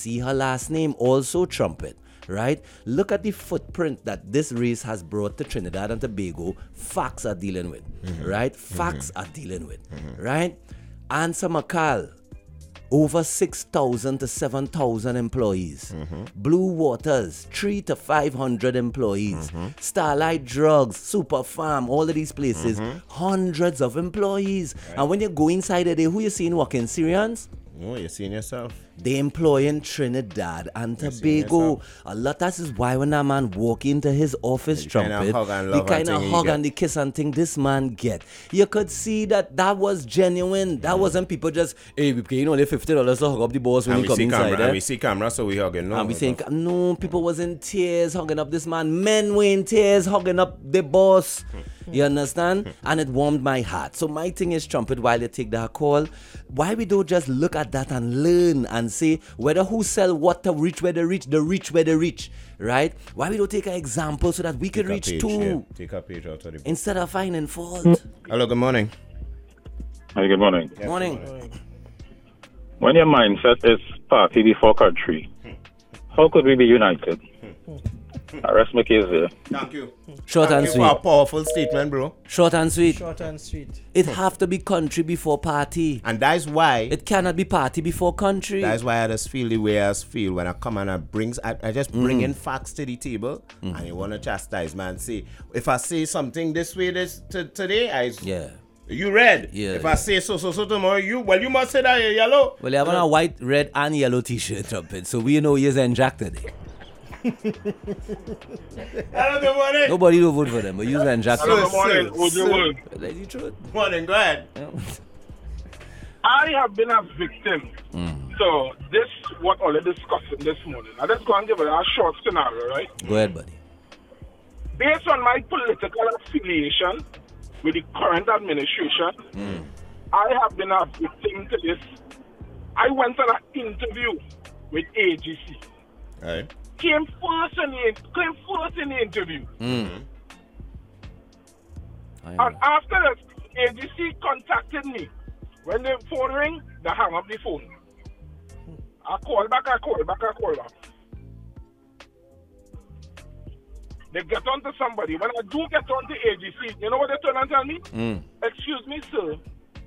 see her last name also Trumpet. Right? Look at the footprint that this race has brought to Trinidad and Tobago. Facts are dealing with. Right? Facts are dealing with. Right? Answer McCall. Over 6,000 to 7,000 employees. Blue Waters, 3 to 500 employees. Starlight Drugs, Super Farm, all of these places, hundreds of employees. Right. And when you go inside there, who you seeing working? Syrians? Oh, you're seeing yourself. They employ in Trinidad and Tobago. A lot. That is why when that man walk into his office, Trumpet, the kind of hug and the kiss and thing this man get, you could see that was genuine. That wasn't people just, hey, we paying only $50 to hug up the boss when he come inside. And we see camera, so we hugging. And we saying, no, people was in tears hugging up this man. Men were in tears hugging up the boss. You understand? And it warmed my heart. So my thing is, Trumpet, while you take that call, why we don't just look at that and learn and say whether who sell what to reach where they reach, where they reach, right? Why we don't take an example so that we can reach too? Yeah. Take a page out of the book. Instead of finding fault. Hello, good morning. Hi, good morning. Yes, morning. When your mindset is party before country, how could we be united? I rest my case there. Thank you. Short and sweet. For a powerful statement, bro. Short and sweet. Short and sweet. It have to be country before party. And that's why it cannot be party before country. That's why I just feel the way I feel when I come and I just bring in facts to the table, and you want to chastise man. Say if I say something this way today, you red. Yeah. If I say so tomorrow, you must say that you're yellow. Well, you have on a white, red, and yellow T-shirt, Trumpet, so we know you're in Jack today. Nobody will vote for them, but you and Jack. Morning. Morning, go ahead. I have been a victim. So this what all discussing this morning. I just go and give it a short scenario, right? Go ahead, buddy. Based on my political affiliation with the current administration, I have been a victim to this. I went on an interview with AGC. Right. Came first in the interview. And after that, AGC contacted me. When the phone rang, they hang up the phone. I call back. They get on to somebody. When I do get on to AGC, you know what they turn and tell me? Excuse me, sir.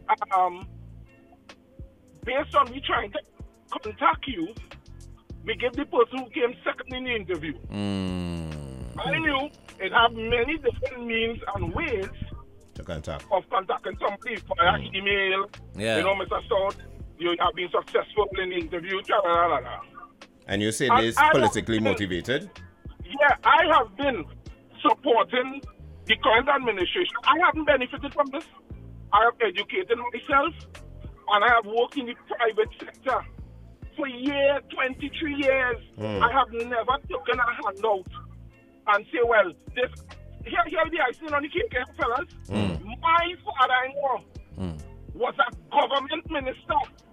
Based on me trying to contact you, we give the person who came second in the interview. I knew it have many different means and ways to contact of contacting somebody via email. Yeah. You know, Mr. Stout, you have been successful in the interview. And you say this politically motivated? Yeah, I have been supporting the current administration. I haven't benefited from this. I have educated myself, and I have worked in the private sector for 23 years. I have never taken a handout and say, well, this here the icing on the cake, fellas. My father-in-law was a government minister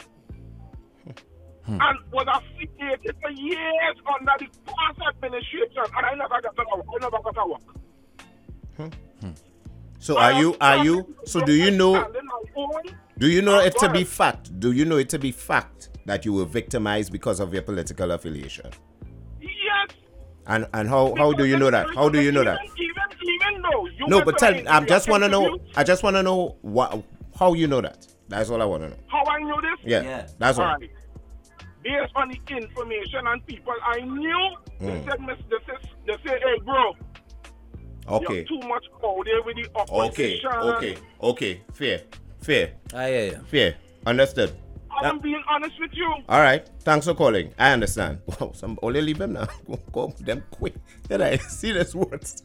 and was affiliated for years under the past administration, and I never got a work. So are you? So do you know? Do you know it to be fact? Do you know it to be fact that you were victimized because of your political affiliation? Yes. And how do you know that? How do you know that? Even though you no, but tell me. I just want to know how you know that. That's all I want to know. How I know this? Yeah. That's all. Right. Based on the information and people I knew, they say, hey, bro. Okay. You're too much out there with the opposition. Okay. Fair. Fair. Understood. I'm being honest with you. All right. Thanks for calling. I understand. Wow, only leave them now. Go them quick. Did I see this words?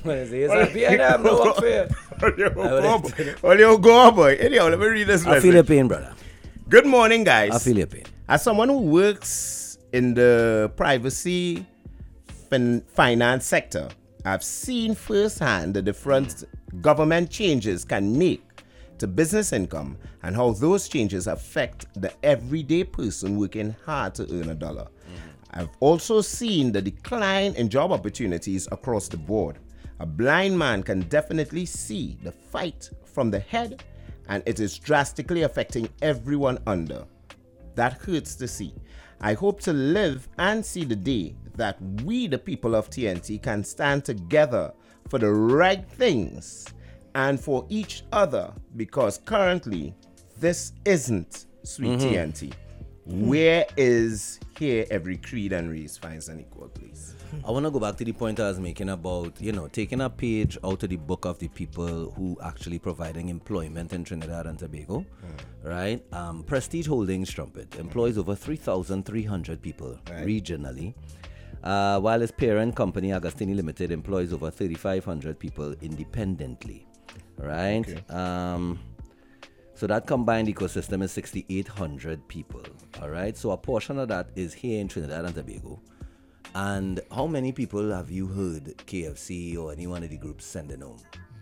Go, boy. Anyhow, let me read this message. I feel your pain, brother. Good morning, guys. I feel your pain. As someone who works in the privacy finance sector, I've seen firsthand the difference government changes can make to business income and how those changes affect the everyday person working hard to earn a dollar. I've also seen the decline in job opportunities across the board. A blind man can definitely see the fight from the head, and it is drastically affecting everyone under. That hurts to see. I hope to live and see the day that we, the people of TNT, can stand together for the right things and for each other, because currently this isn't sweet TNT. Where is here every creed and race finds an equal place? I want to go back to the point I was making about, taking a page out of the book of the people who actually providing employment in Trinidad and Tobago, right? Prestige Holdings Trumpet employs over 3,300 people regionally, while its parent company, Agostini Limited, employs over 3,500 people independently, right? Okay. So that combined ecosystem is 6,800 people, all right? So a portion of that is here in Trinidad and Tobago. And how many people have you heard KFC or any one of the groups sending home?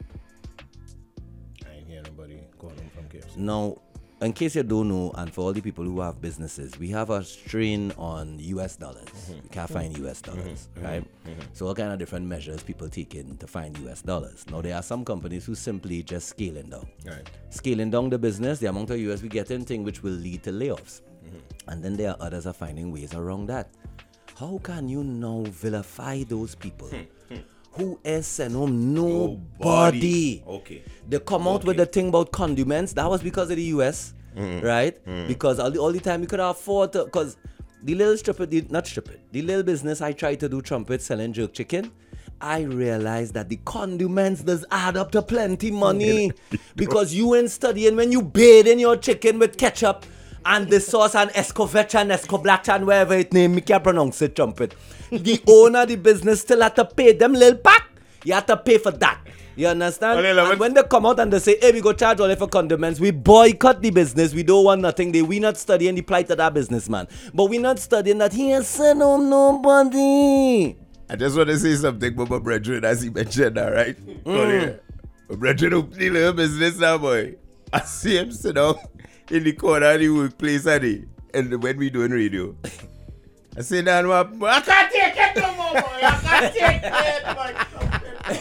I ain't hear nobody calling home from KFC. Now, in case you don't know, and for all the people who have businesses, we have a strain on US dollars. We can't find US dollars, right? So what kind of different measures people taking to find US dollars? Now, there are some companies who simply just scaling down. Right. Scaling down the business, the amount of US we get in thing, which will lead to layoffs. And then there are others are finding ways around that. How can you now vilify those people who is sent home nobody? Okay. They come out with the thing about condiments. That was because of the US, right? Because all the time you could afford to, because the little the little business I tried to do trumpet selling jerk chicken, I realized that the condiments does add up to plenty money. Because you ain't studying when you bathe in your chicken with ketchup and the sauce and escovitch and escoblatch and wherever it name, me can't pronounce it, trumpet. The owner of the business still had to pay them little pack. You have to pay for that. You understand? And when they come out and they say, hey, we go charge all for condiments, we boycott the business. We don't want nothing. We not studying the plight of that businessman. But we not studying that he ain't sent home nobody. I just want to say something about my brethren as he mentioned that, right? My brethren open the little business now, boy. I see him sit down in the corner of the workplace and when we doing radio. I say, Dan, I can't take it no more, boy. I can't take it, boy.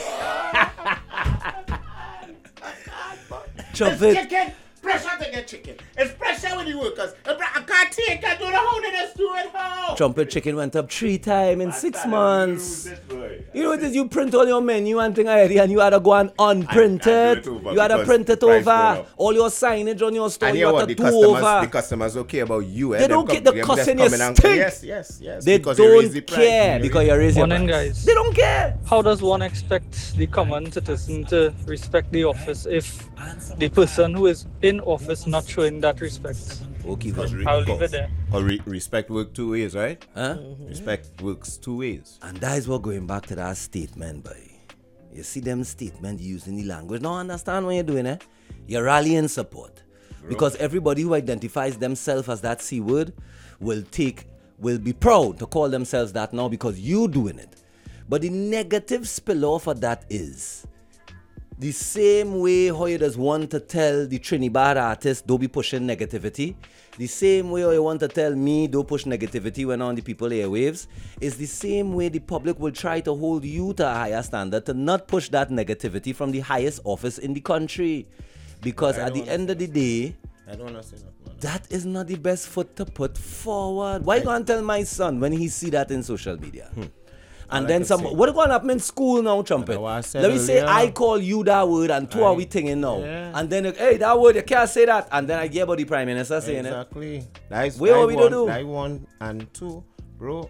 It's chicken. Pressure to get chicken. It's pressure with the workers. I can't take it. Do the whole of this do it how? Trumpet chicken went up 3 times in 6 months. You know what it is? You print all your menu and thing already, and you had to go and unprint it. You had to print it over. All your signage on your store, and you had to do over. The customers okay about you. They don't get the cuss in your stink. Yes. They don't care because you raise your price. Guys. They don't care. How does one expect the common citizen to respect the office if the person who is in office not showing that respect? Okay, I'll leave it there. Or respect work 2 ways, right? Huh? Respect works 2 ways. And that is what going back to that statement, boy. You see them statement using the language. Now understand what you're doing, eh? You're rallying support. Because everybody who identifies themselves as that C word will be proud to call themselves that now because you doing it. But the negative spillover of that is the same way how you just want to tell the Trinidad artists don't be pushing negativity, the same way how you want to tell me don't push negativity when on the people airwaves, is the same way the public will try to hold you to a higher standard to not push that negativity from the highest office in the country. Because at the end of the day, I don't want to say nothing. that is not the best foot to put forward. Why you gonna tell my son when he see that in social media? And then what going to happen in school now, Trumpet? Let me say I call you that word and two are we thinking now. Yeah. And then, hey, that word, you can't say that. And then I hear about the Prime Minister saying exactly. it. Exactly. Where are we to do? I 1 and 2, bro.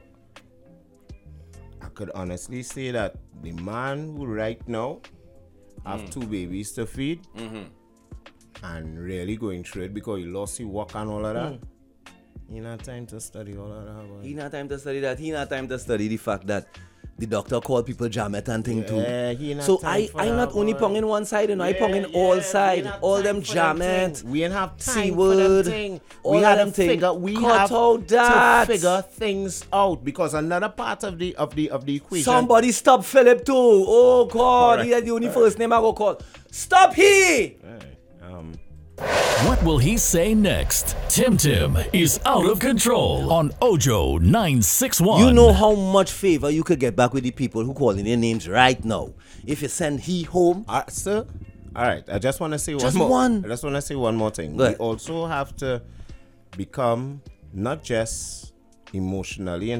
I could honestly say that the man who right now have 2 babies to feed and really going through it because he lost his work and all of that. He not time to study all of that. Boy. He not time to study that. He not time to study the fact that the doctor called people jamet and thing too. So I not only ponging one side, you know, I ponging all sides. All them jamet. We ain't have time C-word, for them thing. All we have them thing. We Cut have out that. to figure things out because another part of the equation. Somebody stop Philip too. Oh God, right. He had the only first name I go call. Stop he. What will he say next? Tim is out of control on Ojo 961. You know how much favor you could get back with the people who calling their names right now if you send he home. Sir, all right. I just want to say just one more. One. I just want to say one more thing. We also have to become not just emotionally and